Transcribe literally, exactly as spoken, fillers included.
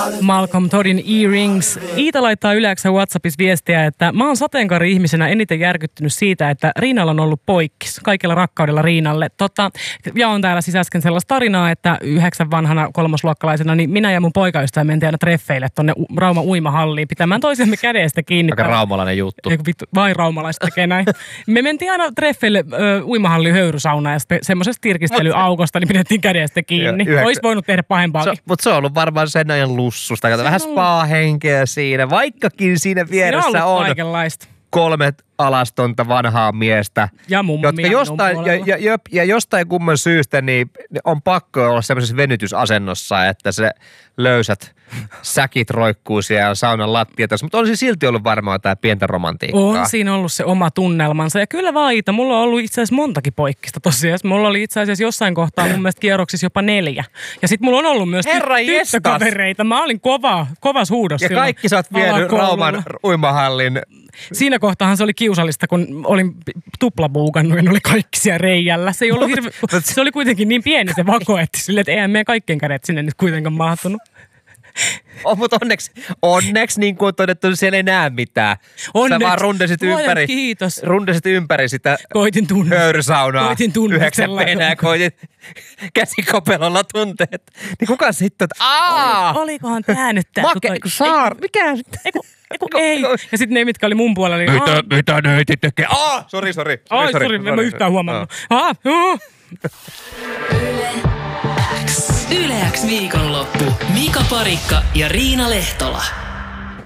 Malcolm Toddin Earrings. Iita laittaa Yleäksä WhatsAppissa viestiä, että mä oon sateenkaari-ihmisenä eniten järkyttynyt siitä, että Riinalla on ollut poikkis. Kaikella rakkaudella Riinalle. Tota, ja on täällä siis äsken sellaista tarinaa, että yhdeksän vanhana kolmosluokkalaisena, niin minä ja mun poikaystävä mentiin aina treffeille tonne Rauma uimahalliin pitämään toisemme kädestä kiinni. Aika raumalainen juttu. Vittu, vai raumalaiset tekee näin. Me mentiin aina treffeille ö, uimahallin höyrysaunaan ja sitten semmoisesta tirkistelyaukosta, niin pidettiin kädestä kiinni. Yhdeksän... Olisi voinut tehdä pahempaakin. So, mutta se on ollut varmaan sen ajan lussusta. Kato, vähän spa-henkeä siinä, vaikkakin siinä vieressä on, on kolme alastonta vanhaa miestä, ja jotka jostain, ja, ja, ja, ja jostain kumman syystä niin on pakko olla semmoisessa venytysasennossa, että se löysät säkit roikkuu siellä saunan lattiassa, mutta on se silti ollut varmaan jotain pientä romantiikkaa. On siinä ollut se oma tunnelmansa ja kyllä vaita, mulla on ollut itse asiassa montakin poikkista tosiaan. Mulla oli itse asiassa jossain kohtaa mun mielestä kierroksissa jopa neljä. Ja sit mulla on ollut myös ty- tyttökavereita. Mä olin kova, kovas huudos. Ja kaikki sä oot vienyt Rauman uimahallin. Siinä kohtahan se oli kiusallista, kun olin tuplabuukannut ja ne oli kaikki siellä reijällä. Se, ei ollut hirve... se oli kuitenkin niin pieni se vako, että sille, että eihän meidän kaikkien kädet sinne nyt kuitenkaan mahtunut. Oh, mutta onneksi, onneksi niin kuin on todettu, siellä ei näe mitään. Onneksi. Sä vaan rundesit ympäri, kiitos. rundesit ympäri sitä koitin höyrysaunaa. Koitin yhdeksän peenää, koitin käsikopelolla tunteet. Niin kuka sitten, että aah! Oli, olikohan tää nyt tää? Make, tota, saar, mikä sitten? Eiku, eiku, ei. Ja sitten ne, mitkä oli mun puolella, niin... Mitä, mitä neiti tekee? Aah, sori, sori. Ai, sori, en mä yhtään huomannut. Aah, uh. Yle X viikonloppu. Mika Parikka ja Riina Lehtola.